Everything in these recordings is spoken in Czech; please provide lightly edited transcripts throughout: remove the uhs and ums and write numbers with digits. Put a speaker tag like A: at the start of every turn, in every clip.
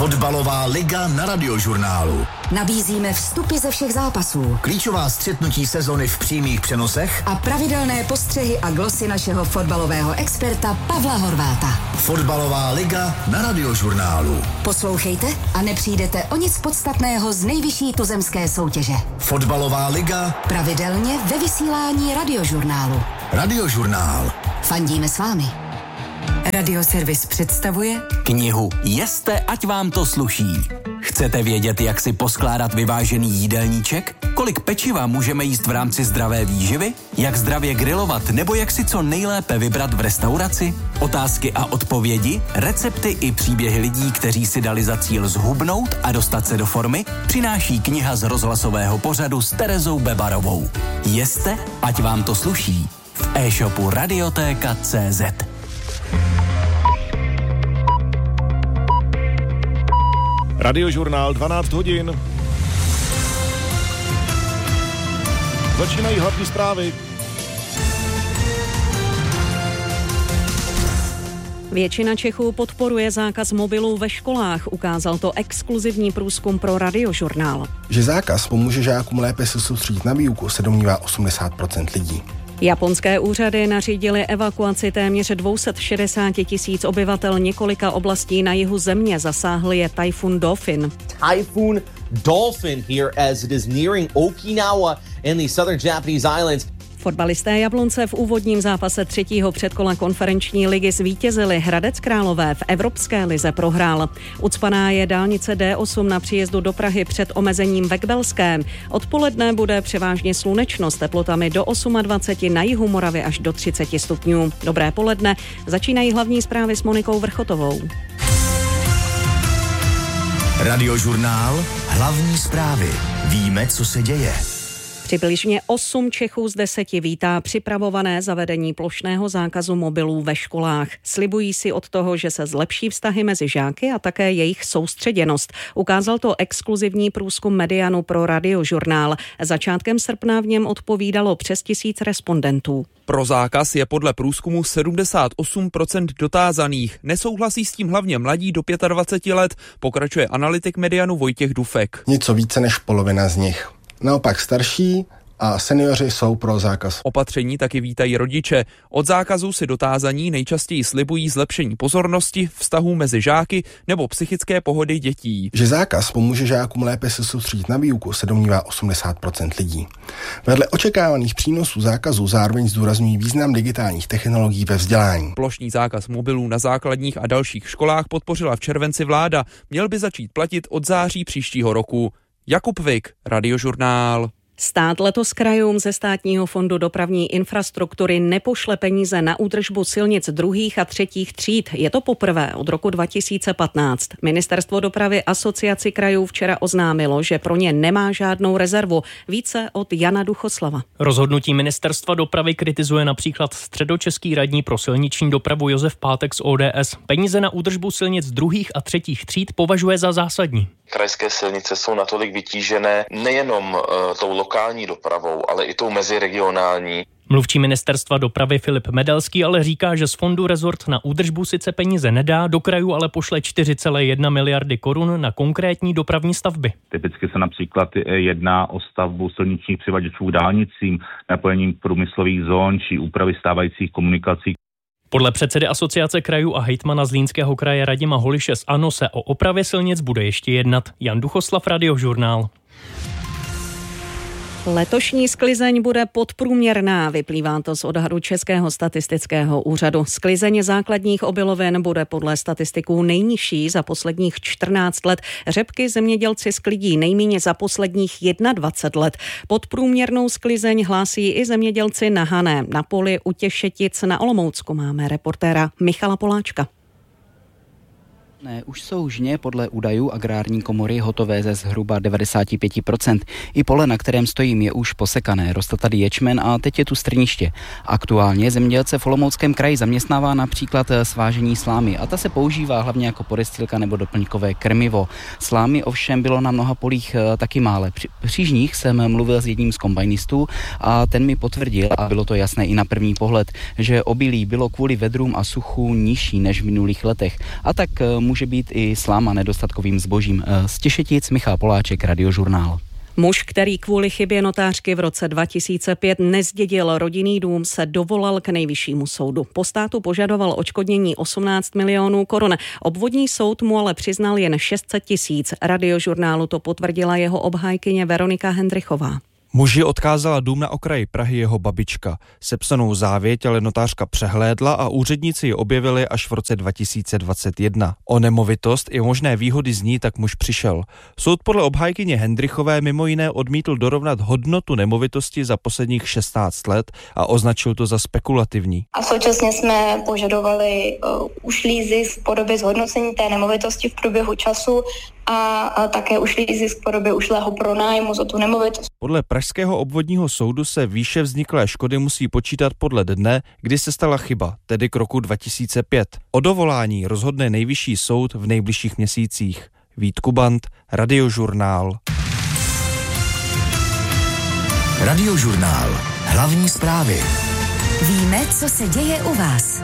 A: Fotbalová liga na Radiožurnálu.
B: Nabízíme vstupy ze všech zápasů,
A: Klíčová střetnutí sezony v přímých přenosech
B: a pravidelné postřehy a glosy našeho fotbalového experta Pavla Horváta.
A: Fotbalová liga na Radiožurnálu.
B: Poslouchejte a nepřijdete o nic podstatného z nejvyšší tuzemské soutěže.
A: Fotbalová liga
B: pravidelně ve vysílání Radiožurnálu.
A: Radiožurnál.
B: Fandíme s vámi. Radioservis představuje
C: knihu Jeste, ať vám to sluší. Chcete vědět, jak si poskládat vyvážený jídelníček? Kolik pečiva můžeme jíst v rámci zdravé výživy? Jak zdravě grilovat nebo jak si co nejlépe vybrat v restauraci? Otázky a odpovědi, recepty i příběhy lidí, kteří si dali za cíl zhubnout a dostat se do formy, přináší kniha z rozhlasového pořadu s Terezou Bebarovou. Jeste, ať vám to sluší. V e-shopu Radiotéka.cz.
D: Radiožurnál 12 hodin. Začínají hlavní zprávy.
E: Většina Čechů podporuje zákaz mobilů ve školách, ukázal to exkluzivní průzkum pro Radiožurnál.
F: Že zákaz pomůže žákům lépe se soustředit na výuku, se domnívá 80% lidí.
E: Japonské úřady nařídily evakuaci téměř 260 000 obyvatel několika oblastí na jihu země. Zasáhl je tajfun Dolphin.
G: Typhoon Dolphin here as it is nearing Okinawa and the southern Japanese islands.
E: Fotbalisté Jablonce v úvodním zápase 3. předkola konferenční ligy zvítězili. Hradec Králové v Evropské lize prohrál. Ucpaná je dálnice D8 na příjezdu do Prahy před omezením ve Kbelské. Odpoledne bude převážně slunečno s teplotami do 28, na jihu Moravy až do 30 stupňů. Dobré poledne, začínají hlavní zprávy s Monikou Vrchotovou.
A: Radiožurnál, hlavní zprávy. Víme, co se děje.
E: Přibližně 8 Čechů z 10 vítá připravované zavedení plošného zákazu mobilů ve školách. Slibují si od toho, že se zlepší vztahy mezi žáky a také jejich soustředěnost. Ukázal to exkluzivní průzkum Medianu pro Radiožurnál. Začátkem srpna v něm odpovídalo přes 1000 respondentů.
H: Pro zákaz je podle průzkumu 78% dotázaných. Nesouhlasí s tím hlavně mladí do 25 let, pokračuje analytik Medianu Vojtěch Dufek.
F: Něco více než polovina z nich. Naopak starší a seniori jsou pro zákaz.
H: Opatření taky vítají rodiče. Od zákazu si dotázaní nejčastěji slibují zlepšení pozornosti, vztahů mezi žáky nebo psychické pohody dětí.
F: Že zákaz pomůže žákům lépe se soustředit na výuku, se domnívá 80% lidí. Vedle očekávaných přínosů zákazu zároveň zdůrazňují význam digitálních technologií ve vzdělání.
H: Plošný zákaz mobilů na základních a dalších školách podpořila v červenci vláda. Měl by začít platit od září příštího roku. Jakub Vik, Radiožurnál.
E: Stát letos krajům ze Státního fondu dopravní infrastruktury nepošle peníze na údržbu silnic 2. a 3. tříd. Je to poprvé od roku 2015. Ministerstvo dopravy Asociaci krajů včera oznámilo, že pro ně nemá žádnou rezervu. Více od Jana Duchoslava.
I: Rozhodnutí ministerstva dopravy kritizuje například středočeský radní pro silniční dopravu Josef Pátek z ODS. Peníze na údržbu silnic 2. a 3. tříd považuje za zásadní.
J: Krajské silnice jsou natolik vytížené nejenom tou lokální dopravou, ale i tou meziregionální.
I: Mluvčí ministerstva dopravy Filip Medelský ale říká, že z fondu rezort na údržbu sice peníze nedá, do krajů ale pošle 4,1 miliardy korun na konkrétní dopravní stavby.
K: Typicky se například jedná o stavbu silničních přivaděčů k dálnicím, napojením průmyslových zón či úpravy stávajících komunikací.
I: Podle předsedy Asociace krajů a hejtmana Zlínského kraje Radima Holiše z ANO se o opravě silnic bude ještě jednat. Jan Duchoslav, Radiožurnál.
E: Letošní sklizeň bude podprůměrná, vyplývá to z odhadu Českého statistického úřadu. Sklizeň základních obilovin bude podle statistiků nejnižší za posledních 14 let. Řepky zemědělci sklidí nejméně za posledních 21 let. Podprůměrnou sklizeň hlásí i zemědělci na Hané. Na poli u Těšetic na Olomoucku máme reportéra Michala Poláčka.
L: Už jsou žně podle údajů Agrární komory hotové ze zhruba 95%. I pole, na kterém stojím, je už posekané. Roste tady ječmen a teď je tu strniště. Aktuálně zemědělce v Olomouckém kraji zaměstnává například svážení slámy a ta se používá hlavně jako podestýlka nebo doplňkové krmivo. Slámy ovšem bylo na mnoha polích taky málo. Při žních jsem mluvil s jedním z kombajnistů a ten mi potvrdil, a bylo to jasné i na první pohled, že obilí bylo kvůli vedrům a suchu nižší než v minulých letech. A tak může být i sláma nedostatkovým zbožím. Z Těšetic Michal Poláček, Radiožurnál.
E: Muž, který kvůli chybě notářky v roce 2005 nezdědil rodinný dům, se dovolal k nejvyššímu soudu. Po státu požadoval odškodnění 18 milionů korun. Obvodní soud mu ale přiznal jen 600 000. Radiožurnálu to potvrdila jeho obhájkyně Veronika Hendrychová.
M: Muži odkázala dům na okraji Prahy jeho babička. Sepsanou závěť ale notářka přehlédla a úředníci ji objevili až v roce 2021. O nemovitost i možné výhody z ní tak muž přišel. Soud podle obhájkyně Hendrychové mimo jiné odmítl dorovnat hodnotu nemovitosti za posledních 16 let a označil to za spekulativní.
N: A současně jsme požadovali ušlý zisk v podobě zhodnocení té nemovitosti v průběhu času a také ušlý zisk v podobě ušlého pronájmu za tu nemovitost.
M: Podle pražského obvodního soudu se výše vzniklé škody musí počítat podle dne, kdy se stala chyba, tedy k roku 2005. O dovolání rozhodne nejvyšší soud v nejbližších měsících. Vít Kubant, Radiožurnál.
A: Radiožurnál. Hlavní zprávy.
B: Víme, co se děje u vás.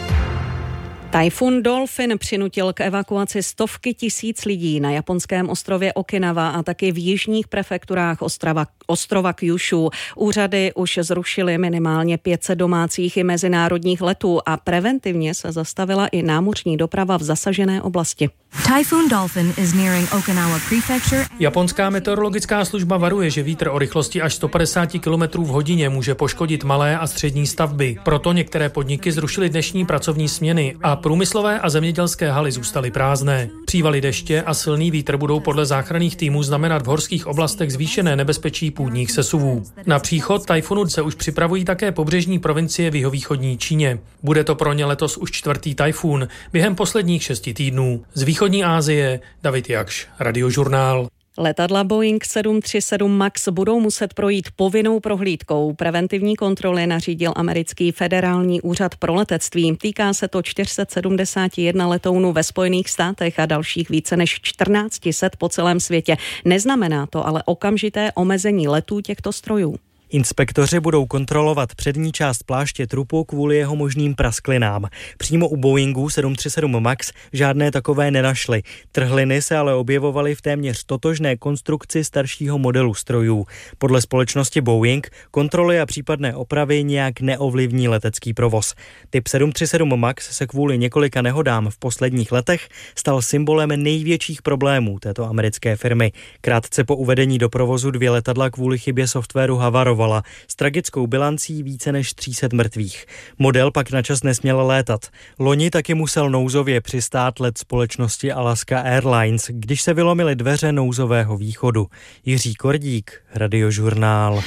E: Tajfun Dolphin přinutil k evakuaci stovky tisíc lidí na japonském ostrově Okinawa a taky v jižních prefekturách ostrova Kyushu. Úřady už zrušily minimálně 500 domácích i mezinárodních letů a preventivně se zastavila i námořní doprava v zasažené oblasti.
O: Typhoon Dolphin is nearing Okinawa Prefecture.
P: Japonská meteorologická služba varuje, že vítr o rychlosti až 150 km v hodině může poškodit malé a střední stavby. Proto některé podniky zrušily dnešní pracovní směny a průmyslové a zemědělské haly zůstaly prázdné. Přívaly deště a silný vítr budou podle záchranných týmů znamenat v horských oblastech zvýšené nebezpečí půdních sesuvů. Na příchod tajfunu se už připravují také pobřežní provincie v jihovýchodní Číně. Bude to pro ně letos už 4. tajfun během posledních 6 týdnů. Z východní Asie David Jakš, Radiožurnál.
E: Letadla Boeing 737 MAX budou muset projít povinnou prohlídkou. Preventivní kontroly nařídil americký federální úřad pro letectví. Týká se to 471 letounů ve Spojených státech a dalších více než 1400 po celém světě. Neznamená to ale okamžité omezení letů těchto strojů.
Q: Inspektoři budou kontrolovat přední část pláště trupu kvůli jeho možným prasklinám. Přímo u Boeingu 737 MAX žádné takové nenašli. Trhliny se ale objevovaly v téměř totožné konstrukci staršího modelu strojů. Podle společnosti Boeing kontroly a případné opravy nějak neovlivní letecký provoz. Typ 737 MAX se kvůli několika nehodám v posledních letech stal symbolem největších problémů této americké firmy. Krátce po uvedení do provozu 2 letadla kvůli chybě softwaru havarovala s tragickou bilancí více než 300 mrtvých. Model pak načas nesměl létat. Loni taky musel nouzově přistát let společnosti Alaska Airlines, když se vylomily dveře nouzového východu. Jiří Kordík, Radiožurnál.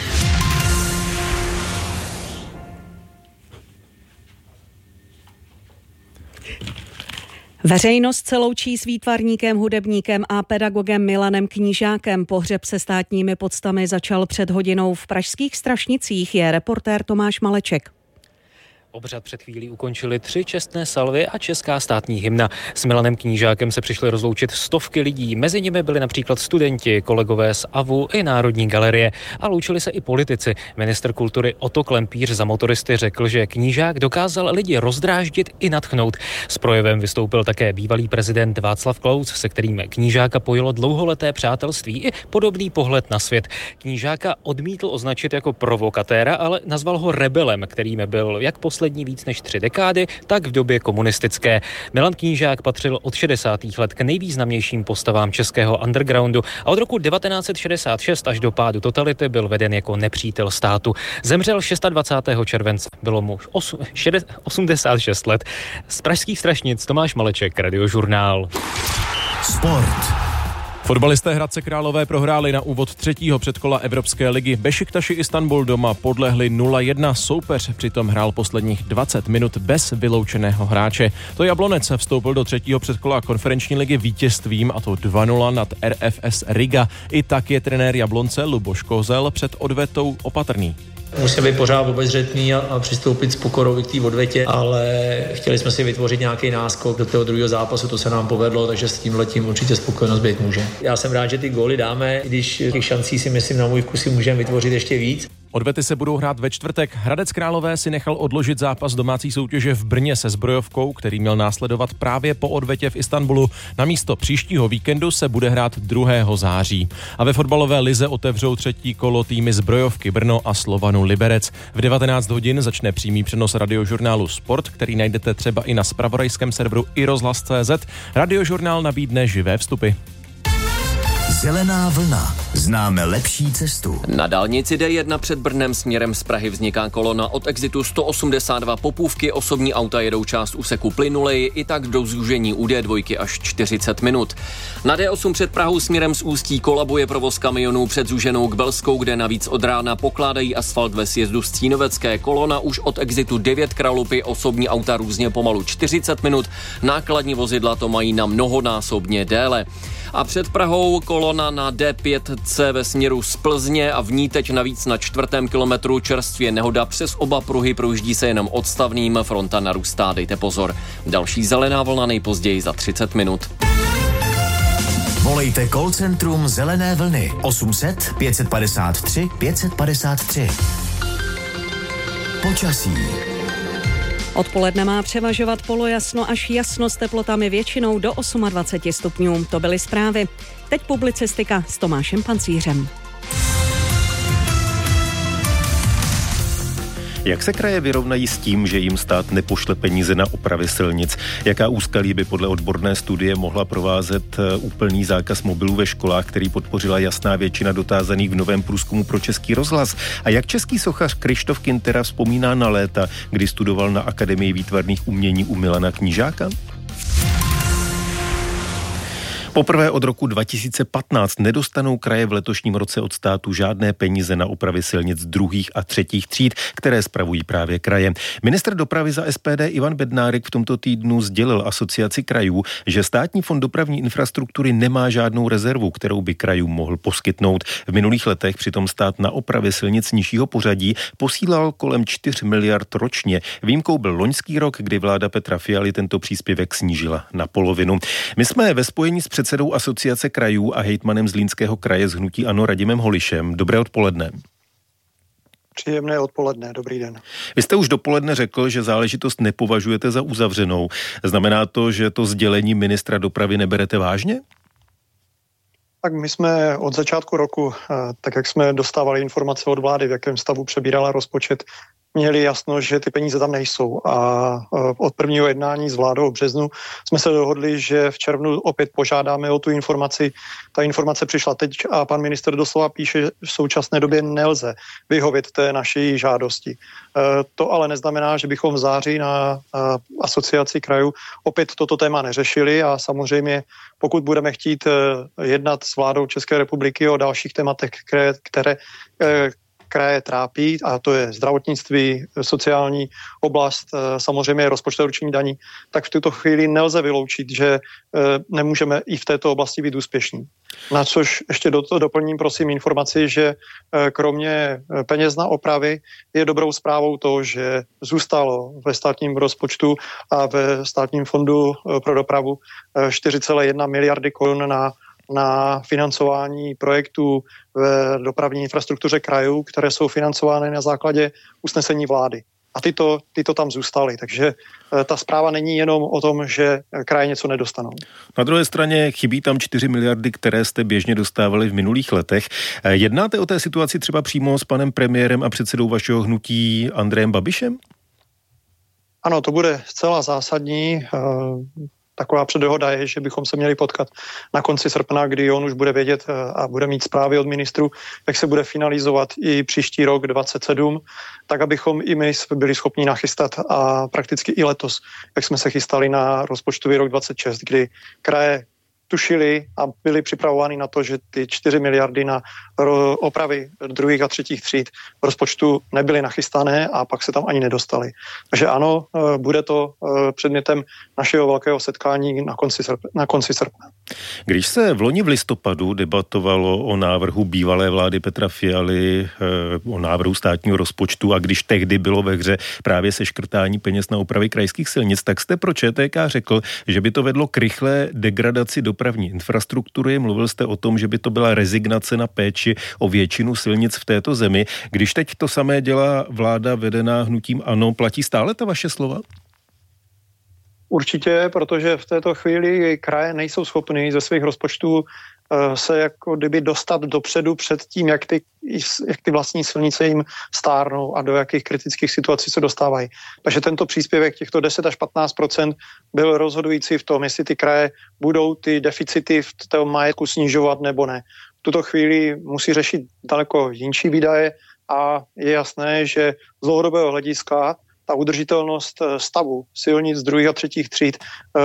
E: Veřejnost se loučí s výtvarníkem, hudebníkem a pedagogem Milanem Knížákem. Pohřeb se státními poctami začal před hodinou v pražských Strašnicích, je reportér Tomáš Maleček.
I: Obřad před chvílí ukončili 3 čestné salvy a česká státní hymna. S Milanem Knížákem se přišly rozloučit stovky lidí. Mezi nimi byli například studenti, kolegové z AVU i Národní galerie. A loučili se i politici. Ministr kultury Otto Klempíř za Motoristy řekl, že Knížák dokázal lidi rozdráždit i nadchnout. S projevem vystoupil také bývalý prezident Václav Klaus, se kterým Knížáka pojilo dlouholeté přátelství i podobný pohled na svět. Knížáka odmítl označit jako provokatéra, ale nazval ho rebelem, kterým byl jak poslední víc než 3 dekády, tak v době komunistické. Milan Knížák patřil od 60. let k nejvýznamnějším postavám českého undergroundu a od roku 1966 až do pádu totality byl veden jako nepřítel státu. Zemřel 26. července, bylo mu 86 let. Z pražských Strašnic Tomáš Maleček, Radiožurnál.
A: Sport.
D: Fotbalisté Hradce Králové prohráli na úvod 3. předkola Evropské ligy. Bešiktaši Istanbul doma podlehli 0-1. Soupeř přitom hrál posledních 20 minut bez vyloučeného hráče. To Jablonec vstoupil do 3. předkola konferenční ligy vítězstvím, a to 2-0 nad RFS Riga. I tak je trenér Jablonce Luboš Kozel před odvetou opatrný.
R: Musíme být pořád obezřetný a přistoupit s pokorou k té odvetě, ale chtěli jsme si vytvořit nějaký náskok do toho druhého zápasu, to se nám povedlo, takže s tímhletím určitě spokojenost být může. Já jsem rád, že ty góly dáme, když těch šancí si myslím na můj vkus si můžeme vytvořit ještě víc.
D: Odvety se budou hrát ve čtvrtek. Hradec Králové si nechal odložit zápas domácí soutěže v Brně se Zbrojovkou, který měl následovat právě po odvetě v Istanbulu. Namísto příštího víkendu se bude hrát 2. září. A ve fotbalové lize otevřou třetí kolo týmy Zbrojovky Brno a Slovanu Liberec. V 19 hodin začne přímý přenos radiožurnálu Sport, který najdete třeba i na zpravodajském serveru iRozhlas.cz. Radiožurnál nabídne živé vstupy.
A: Zelená vlna. Známe lepší cestu.
S: Na dálnici D1 před Brnem směrem z Prahy vzniká kolona od exitu 182 Popůvky. Osobní auta jedou část úseku plynuleji, i tak do zúžení u D2 až 40 minut. Na D8 před Prahou směrem z Ústí kolabuje provoz kamionů před zúženou k Belskou, kde navíc od rána pokládají asfalt ve sjezdu Střínovecké. Kolona už od exitu 9 Kralupy, osobní auta různě pomalu 40 minut, nákladní vozidla to mají na mnohonásobně déle. A před Prahou kolona na D5C ve směru z Plzně a v ní teď navíc na 4. kilometru čerstvě nehoda přes oba pruhy, projíždí se jenom odstavným, fronta narůstá, dejte pozor. Další zelená vlna nejpozději za 30 minut.
A: Volejte call centrum Zelené vlny 800 553 553. Počasí.
E: Odpoledne má převažovat polojasno až jasno s teplotami většinou do 28 stupňů. To byly zprávy. Teď publicistika s Tomášem Pancířem.
T: Jak se kraje vyrovnají s tím, že jim stát nepošle peníze na opravy silnic? Jaká úskalí by podle odborné studie mohla provázet úplný zákaz mobilů ve školách, který podpořila jasná většina dotázaných v novém průzkumu pro Český rozhlas? A jak český sochař Kryštof Kintera vzpomíná na léta, kdy studoval na Akademii výtvarných umění u Milana Knížáka? Poprvé od roku 2015 nedostanou kraje v letošním roce od státu žádné peníze na opravy silnic 2. a 3. tříd, které spravují právě kraje. Ministr dopravy za SPD Ivan Bednárek v tomto týdnu sdělil Asociaci krajů, že Státní fond dopravní infrastruktury nemá žádnou rezervu, kterou by krajům mohl poskytnout. V minulých letech přitom stát na opravy silnic nižšího pořadí posílal kolem 4 miliard ročně. Výjimkou byl loňský rok, kdy vláda Petra Fialy tento příspěvek snížila na polovinu. My jsme ve spojení s předsedou Asociace krajů a hejtmanem Zlínského kraje z hnutí ANO Radimem Holišem. Dobré odpoledne.
U: Příjemné odpoledne, dobrý den.
T: Vy jste už dopoledne řekl, že záležitost nepovažujete za uzavřenou. Znamená to, že to sdělení ministra dopravy neberete vážně?
U: Tak my jsme od začátku roku, tak jak jsme dostávali informace od vlády, v jakém stavu přebírala rozpočet, měli jasno, že ty peníze tam nejsou a od prvního jednání s vládou v březnu jsme se dohodli, že v červnu opět požádáme o tu informaci. Ta informace přišla teď a pan ministr doslova píše, že v současné době nelze vyhovět té naší žádosti. To ale neznamená, že bychom v září na Asociaci krajů opět toto téma neřešili a samozřejmě pokud budeme chtít jednat s vládou České republiky o dalších tématech, které kraje trápí, a to je zdravotnictví, sociální oblast, samozřejmě rozpočtové určení daní, tak v tuto chvíli nelze vyloučit, že nemůžeme i v této oblasti být úspěšní. Na což ještě doplním prosím informaci, že kromě peněz na opravy je dobrou zprávou to, že zůstalo ve státním rozpočtu a ve státním fondu pro dopravu 4,1 miliardy korun na financování projektů v dopravní infrastruktuře krajů, které jsou financovány na základě usnesení vlády. A tyto tam zůstaly. Takže ta zpráva není jenom o tom, že kraje něco nedostanou.
T: Na druhé straně chybí tam 4 miliardy, které jste běžně dostávali v minulých letech. Jednáte o té situaci třeba přímo s panem premiérem a předsedou vašeho hnutí Andrejem Babišem?
U: Ano, to bude zcela zásadní. Taková předdohoda je, že bychom se měli potkat na konci srpna, kdy on už bude vědět a bude mít zprávy od ministru, jak se bude finalizovat i příští rok 2027, tak abychom i my byli schopni nachystat a prakticky i letos, jak jsme se chystali na rozpočtový rok 2026, kdy kraje tušili a byli připravováni na to, že ty 4 miliardy na opravy 2. a 3. tříd v rozpočtu nebyly nachystané a pak se tam ani nedostali. Takže ano, bude to předmětem našeho velkého setkání na konci srpna.
T: Když se v loni v listopadu debatovalo o návrhu bývalé vlády Petra Fialy, o návrhu státního rozpočtu a když tehdy bylo ve hře právě seškrtání peněz na opravy krajských silnic, tak jste pro ČTK řekl, že by to vedlo k rychlé degradaci dopravní infrastruktury. Mluvil jste o tom, že by to byla rezignace na péči o většinu silnic v této zemi. Když teď to samé dělá vláda vedená hnutím ANO, platí stále ta vaše slova?
U: Určitě, protože v této chvíli kraje nejsou schopny ze svých rozpočtů se jako kdyby dostat dopředu před tím, jak ty vlastní silnice jim stárnou a do jakých kritických situací se dostávají. Takže tento příspěvek těchto 10 až 15% byl rozhodující v tom, jestli ty kraje budou ty deficity v tom majetku snižovat nebo ne. V tuto chvíli musí řešit daleko jinší výdaje a je jasné, že z dlouhodobého hlediska ta udržitelnost stavu silnic 2. a 3. tříd